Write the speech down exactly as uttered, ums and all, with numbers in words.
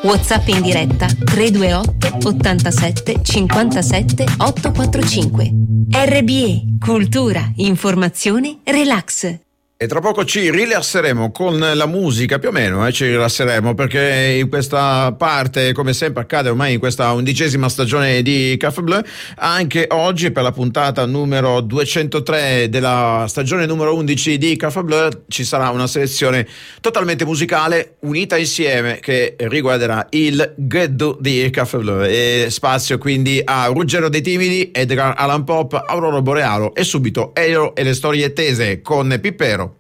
WhatsApp in diretta tre due otto ottantasette cinquantasette ottocentoquarantacinque. R B E, cultura, informazione, relax. E tra poco ci rilasseremo con la musica, più o meno, eh, ci rilasseremo, perché in questa parte, come sempre accade ormai in questa undicesima stagione di Café Bleu, anche oggi per la puntata numero duecentotre della stagione numero undici di Café Bleu ci sarà una selezione totalmente musicale unita insieme che riguarderà il Geddu di Café Bleu, e spazio quindi a Ruggero dei Timidi, Edgar Allan Pop, Aurora Borealo e subito Elio e le storie tese con Pippero.